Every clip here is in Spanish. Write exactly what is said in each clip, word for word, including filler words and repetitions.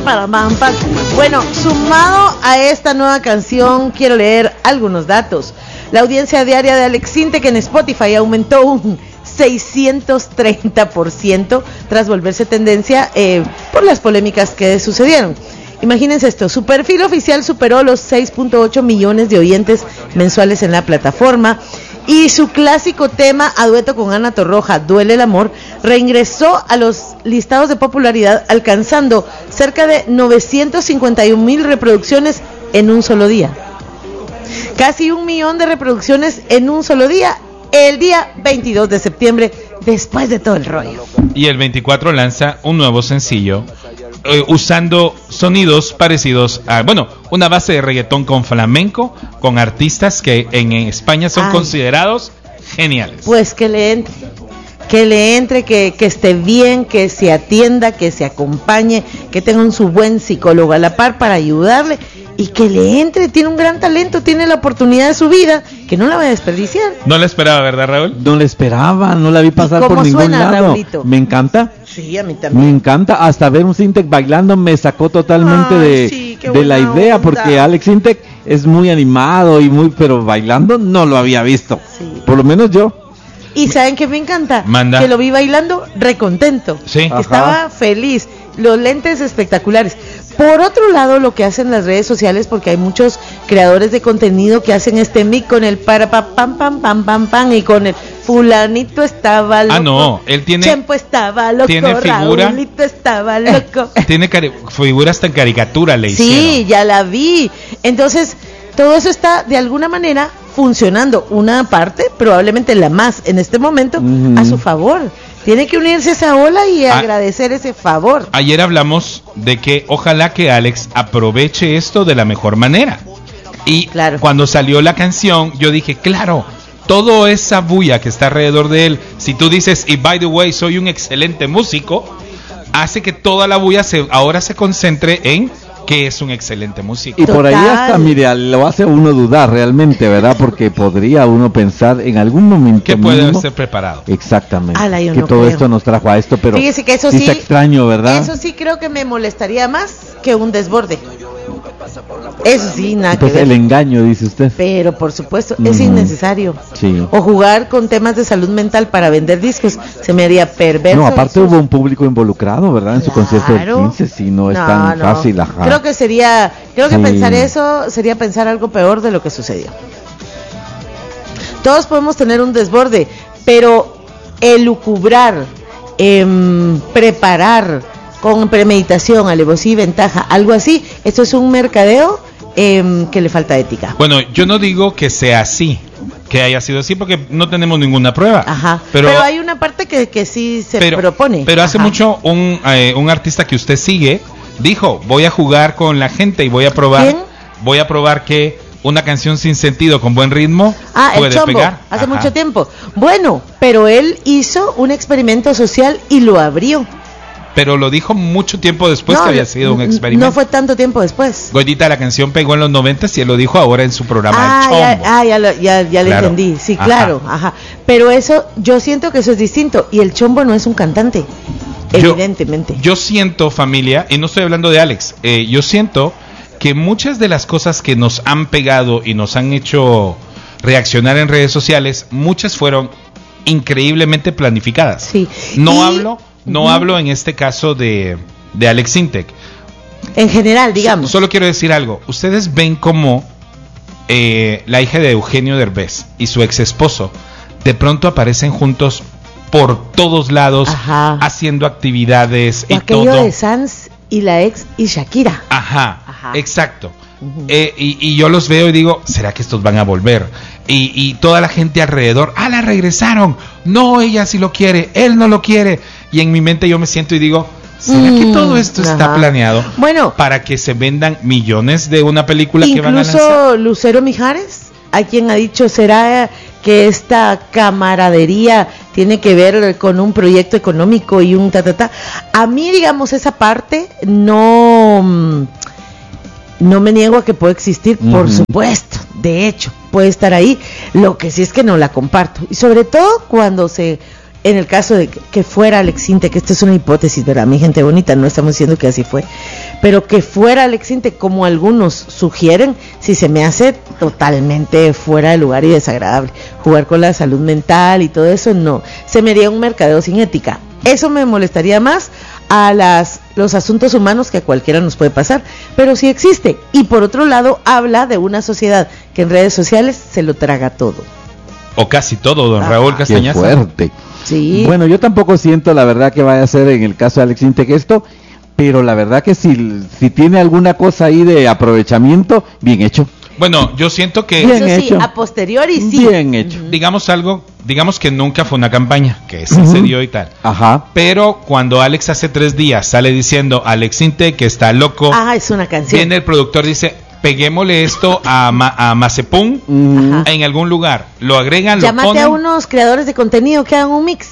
pam, pam, pam. Bueno, sumado a esta nueva canción, quiero leer algunos datos. La audiencia diaria de Alex Sintek en Spotify aumentó un seiscientos treinta por ciento tras volverse tendencia eh, por las polémicas que sucedieron. Imagínense esto, su perfil oficial superó los seis punto ocho millones de oyentes mensuales en la plataforma y su clásico tema a dueto con Ana Torroja, Duele el amor, reingresó a los listados de popularidad alcanzando cerca de novecientos cincuenta y un mil reproducciones en un solo día. Casi un millón de reproducciones en un solo día, el día veintidós de septiembre, después de todo el rollo. Y el veinticuatro lanza un nuevo sencillo eh, usando sonidos parecidos a, bueno, una base de reggaetón con flamenco, con artistas que en, en España son Ay. considerados geniales. Pues que le entre, que le entre, que, que esté bien, que se atienda, que se acompañe, que tenga un su buen psicólogo a la par para ayudarle. Y que le entre, tiene un gran talento, tiene la oportunidad de su vida, que no la va a desperdiciar. No la esperaba, ¿verdad, Raúl? No la esperaba, no la vi pasar por ningún suena, lado. Raulito? Me encanta. Sí, a mí también. Me encanta, hasta ver un Sintek bailando me sacó totalmente Ay, de, sí, de la idea, onda. Porque Alex Sintek es muy animado y muy, pero bailando no lo había visto. Sí. Por lo menos yo. Y ¿saben qué me encanta? Manda. Que lo vi bailando recontento. Sí. Que estaba feliz. Los lentes espectaculares. Por otro lado, lo que hacen las redes sociales, porque hay muchos creadores de contenido que hacen este mic con el para pa, pam pam pam pam pam y con el fulanito estaba loco. Ah, no, él tiene Chempo estaba loco, tiene figura, Raulito estaba loco. Tiene cari- figura hasta en caricatura le hicieron. Sí, ya la vi. Entonces, todo eso está de alguna manera funcionando. Una parte, probablemente la más en este momento, mm. a su favor. Tiene que unirse a esa ola y a- agradecer ese favor. Ayer hablamos de que ojalá que Alex aproveche esto de la mejor manera. Y claro. Cuando salió la canción, yo dije, claro, toda esa bulla que está alrededor de él, si tú dices, y by the way, soy un excelente músico, hace que toda la bulla se, ahora se concentre en que es un excelente músico. Y por ahí hasta, mire, lo hace uno dudar realmente, ¿verdad? Porque podría uno pensar en algún momento que puede mismo, ser preparado. Exactamente. Ala, yo que no todo creo. esto nos trajo a esto, pero fíjese que eso sí, sí está extraño, ¿verdad? Eso sí creo que me molestaría más que un desborde. Eso sí, nada pues que ver. El engaño, dice usted. Pero por supuesto, Mm. es innecesario. Sí. O jugar con temas de salud mental para vender discos, se me haría perverso. No, aparte eso. hubo un público involucrado, ¿verdad? En su Claro. concierto del quince, sí, no es No, tan no. fácil, ajá. Creo que sería, creo que Sí. pensar eso sería pensar algo peor de lo que sucedió. Todos podemos tener un desborde, pero elucubrar, em, preparar con premeditación, alevosía y ventaja, algo así, esto es un mercadeo eh, que le falta ética. Bueno, yo no digo que sea así, que haya sido así, porque no tenemos ninguna prueba. Ajá. Pero, pero hay una parte que, que sí se pero, propone. Pero hace Ajá. mucho un, eh, un artista que usted sigue dijo, voy a jugar con la gente y voy a probar, ¿Quién? voy a probar que una canción sin sentido con buen ritmo ah, puede el Chombo, pegar. hace Ajá. mucho tiempo. Bueno, pero él hizo un experimento social y lo abrió. Pero lo dijo mucho tiempo después no, que había sido un experimento. No fue tanto tiempo después. Goyita, la canción pegó en los noventas y él lo dijo ahora en su programa Ah, El Chombo. ya, ah, ya, lo, ya, ya le Claro. entendí. Sí, Ajá. claro. Ajá. Pero eso, yo siento que eso es distinto. Y el Chombo no es un cantante. Yo- Evidentemente. Yo siento, familia, y no estoy hablando de Alex, eh, yo siento que muchas de las cosas que nos han pegado y nos han hecho reaccionar en redes sociales, muchas fueron increíblemente planificadas. Sí. No Y- hablo, no Ujú. hablo en este caso de, de Alex Sintek. En general, digamos. Solo quiero decir algo. Ustedes ven cómo eh, la hija de Eugenio Derbez y su ex esposo de pronto aparecen juntos por todos lados, Ajá. haciendo actividades O y aquello todo. de Sanz y la ex y Shakira. Ajá, Ajá. exacto. Ujú. Eh, y, y yo los veo y digo, ¿será que estos van a volver? Y, y toda la gente alrededor, ¡ah, la regresaron! No, ella sí lo quiere, él no lo quiere. Y en mi mente yo me siento y digo, ¿será que Mm, todo esto está ajá. planeado Bueno, para que se vendan millones de una película que van a lanzar? incluso Lucero Mijares, hay quien ha dicho, ¿será que esta camaradería tiene que ver con un proyecto económico y un ta ta ta? A mí, digamos, esa parte no, mm, no me niego a que puede existir, por Ujú. supuesto, de hecho, puede estar ahí, lo que sí es que no la comparto, y sobre todo cuando se, en el caso de que que fuera Alex Sintek, que esta es una hipótesis, ¿verdad? Mi gente bonita, no estamos diciendo que así fue, pero que fuera Alex Intec como algunos sugieren, si se me hace totalmente fuera de lugar y desagradable. Jugar con la salud mental y todo eso, no, se me haría un mercadeo sin ética. Eso me molestaría más a las los asuntos humanos que a cualquiera nos puede pasar, pero sí existe. Y por otro lado, habla de una sociedad que en redes sociales se lo traga todo. O casi todo, don ah, Raúl Castañaza. Qué fuerte. Sí. Bueno, yo tampoco siento la verdad que vaya a ser en el caso de Alex Intec esto, pero la verdad que si, si tiene alguna cosa ahí de aprovechamiento, bien hecho. Bueno, yo siento que... Bien Eso hecho. sí, a posteriori sí. Bien hecho. Uh-huh. Digamos algo, digamos que nunca fue una campaña, que se uh-huh. dio y tal. Ajá. Pero cuando Alex hace tres días sale diciendo Alex Intec que está loco. Ah, es una canción. Viene el productor, dice, peguémosle esto a, Ma, a Mazepún uh-huh. en algún lugar. Lo agregan, Llámate lo ponen. a unos creadores de contenido que hagan un mix.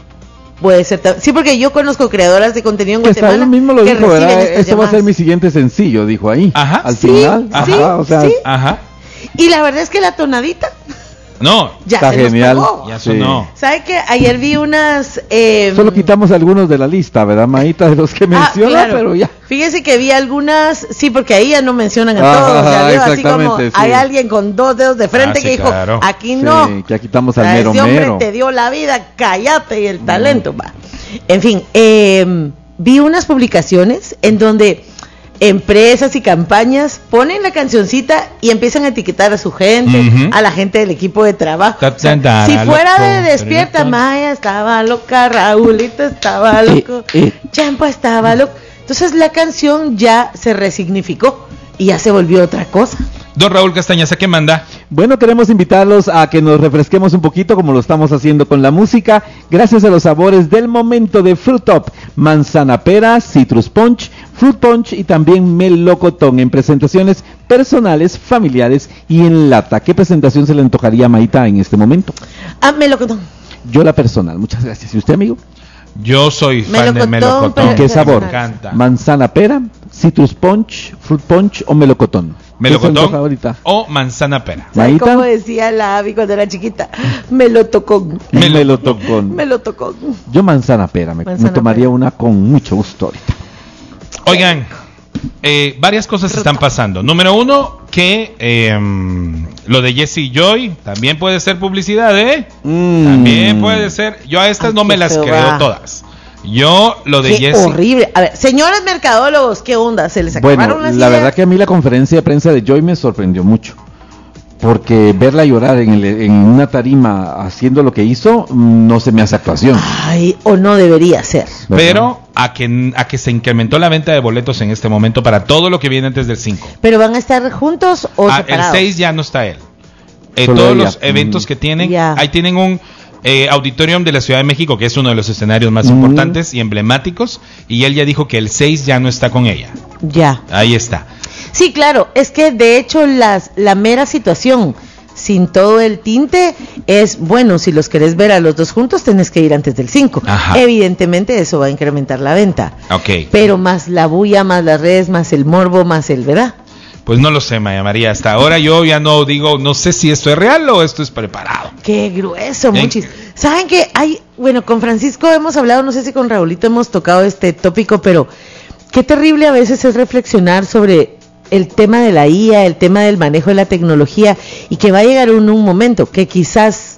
Puede ser, sí, porque yo conozco creadoras de contenido en Guatemala. Él mismo lo dijo, ¿verdad? Eso va a ser mi siguiente sencillo, dijo ahí. Ajá. Al sí, final. Sí, ajá, o sea, sí. Ajá. Y la verdad es que la tonadita. No, ya está se genial. Nos pagó. Ya sonó. Sí. ¿Sabe qué? Ayer vi unas. Eh, Solo quitamos algunos de la lista, ¿verdad, Maíta? De los que menciona, ah, claro. Pero ya. Fíjese que vi algunas, sí, porque ahí ya no mencionan a todos. Ah, o sea, digo, así como sí. Hay alguien con dos dedos de frente ah, sí, que dijo, claro. aquí no. Sí, que aquí quitamos al mero ese hombre mero. te dio la vida, cállate y el talento, mm. va. En fin, eh, vi unas publicaciones en donde empresas y campañas ponen la cancioncita y empiezan a etiquetar a su gente, uh-huh. a la gente del equipo de trabajo. O sea, si fuera de Despierta, Maya estaba loca, Raúlito estaba loco, eh, eh. Champa estaba loco. Entonces la canción ya se resignificó y ya se volvió otra cosa. Don Raúl Castañaza, ¿qué manda? Bueno, queremos invitarlos a que nos refresquemos un poquito como lo estamos haciendo con la música, gracias a los sabores del momento de Fruit Top, manzana pera, citrus punch, fruit punch y también melocotón en presentaciones personales, familiares y en lata. ¿Qué presentación se le antojaría a Maíta en este momento? Ah, melocotón. Yo la personal, muchas gracias. ¿Y usted, amigo? Yo soy fan melocotón, de melocotón. ¿Qué sabor? Me encanta. ¿Manzana pera, citrus punch, fruit punch o melocotón? Melocotón o manzana pera. ¿Sabes cómo decía la Abby cuando era chiquita? Melotocón. Melotocón. Melotocón. Yo manzana pera, me, manzana me tomaría pera. Una con mucho gusto ahorita. Oigan, eh, varias cosas Ruta. están pasando. Número uno, que eh, lo de Jesse Joy también puede ser publicidad, ¿eh? Mm. También puede ser. Yo a estas Ay, no me las creo va. todas. Yo, lo de qué Jesse. horrible. A ver, señores mercadólogos, ¿qué onda? ¿Se les acabaron bueno, las la ideas? verdad que a mí la conferencia de prensa de Joy me sorprendió mucho. Porque verla llorar en, el, en una tarima haciendo lo que hizo, no se me hace actuación. Ay, o no debería ser. ¿Verdad? Pero a que, a que se incrementó la venta de boletos en este momento para todo lo que viene antes del cinco. ¿Pero van a estar juntos o ah, separados? El seis ya no está él. Eh, todos ella. los eventos mm. que tienen, yeah. ahí tienen un... Eh, Auditorium de la Ciudad de México, que es uno de los escenarios más mm. importantes y emblemáticos, y él ya dijo que el seis ya no está con ella. Ya. Ahí está. Sí, claro, es que de hecho las, la mera situación, sin todo el tinte, es, bueno, si los querés ver a los dos juntos, tenés que ir antes del cinco. Ajá. Evidentemente eso va a incrementar la venta. Ok. Pero más la bulla, más las redes, más el morbo, más el, ¿verdad? Pues no lo sé, Maya María. Hasta ahora yo ya no digo, no sé si esto es real o esto es preparado. Qué grueso, muchis. ¿Saben qué? Hay, bueno, con Francisco hemos hablado, no sé si con Raulito hemos tocado este tópico, pero qué terrible a veces es reflexionar sobre el tema de la I A, el tema del manejo de la tecnología, y que va a llegar un, un momento que quizás,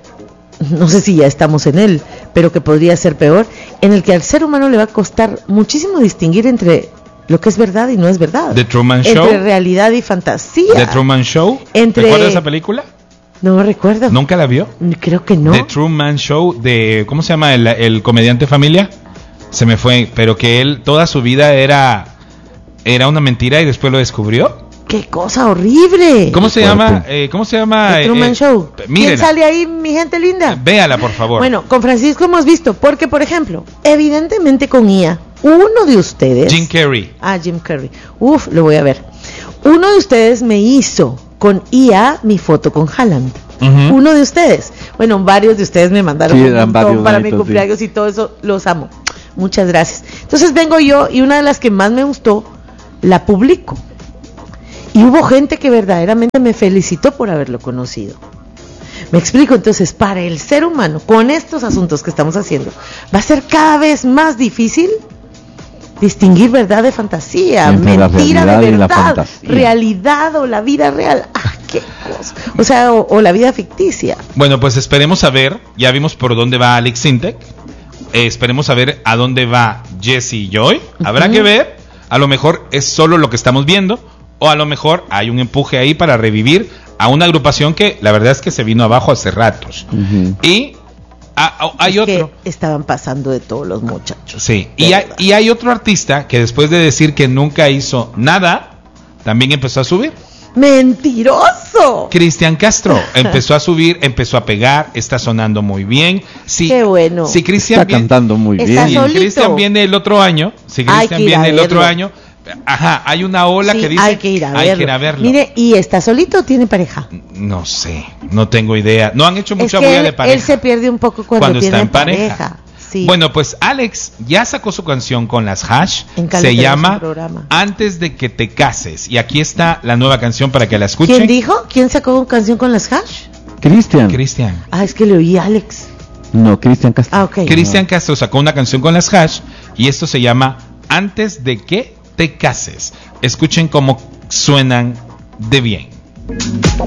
no sé si ya estamos en él, pero que podría ser peor, en el que al ser humano le va a costar muchísimo distinguir entre lo que es verdad y no es verdad. The Truman Show. Entre realidad y fantasía. The Truman Show. Entre... ¿Recuerdas esa película? No recuerdo. ¿Nunca la vio? Creo que no. The Truman Show de, ¿cómo se llama el, el comediante familia? Se me fue, pero que él toda su vida era era una mentira y después lo descubrió. ¡Qué cosa horrible! ¿Cómo se llama? Eh, ¿Cómo se llama? The Truman eh, Show. Mírela. ¿Quién sale ahí, mi gente linda? Véala, por favor. Bueno, con Francisco hemos visto, porque por ejemplo, evidentemente con I A, uno de ustedes... Jim Carrey. Ah, Jim Carrey. Uf, lo voy a ver. Uno de ustedes me hizo con I A mi foto con Haaland. Uh-huh. Uno de ustedes. Bueno, varios de ustedes me mandaron sí, un montón para bonitos, mi cumpleaños sí. y todo eso, los amo. Muchas gracias. Entonces vengo yo y una de las que más me gustó, la publico. Y hubo gente que verdaderamente me felicitó por haberlo conocido. Me explico, entonces, para el ser humano, con estos asuntos que estamos haciendo, va a ser cada vez más difícil distinguir verdad de fantasía, entre mentira la de verdad, verdad, realidad o la vida real. ¡Ah, qué cosa! O sea, o, o la vida ficticia. Bueno, pues esperemos a ver. Ya vimos por dónde va Alex Sintek. Eh, esperemos a ver a dónde va Jesse y Joy. Habrá uh-huh. que ver. A lo mejor es solo lo que estamos viendo, o a lo mejor hay un empuje ahí para revivir a una agrupación que la verdad es que se vino abajo hace ratos. Uh-huh. Y a, a, hay es otro. Que estaban pasando de todos los muchachos. Sí, y hay, y hay otro artista que después de decir que nunca hizo nada, también empezó a subir. ¡Mentiroso! Cristian Castro empezó a subir, empezó a pegar, está sonando muy bien. Sí, qué bueno. Si Cristian está viene, cantando muy está bien. Si Cristian viene el otro año, si Cristian viene el otro año, ajá, hay una ola sí, que dice hay que ir a verlo. Hay que ir a verlo. Mire, ¿y está solito o tiene pareja? No sé, no tengo idea. No han hecho mucha es que bulla él, de pareja. Él se pierde un poco cuando, cuando tiene está en pareja. pareja. Sí. Bueno, pues Alex ya sacó su canción con las Hash. Se llama Antes de que te cases. Y aquí está la nueva canción para que la escuchen. ¿Quién dijo? ¿Quién sacó una canción con las Hash? Cristian. Cristian. Ah, es que le oí a Alex. No, Cristian Castro. Ah, ok. Cristian no. Castro sacó una canción con las Hash. Y esto se llama Antes de que te cases. Escuchen cómo suenan de bien.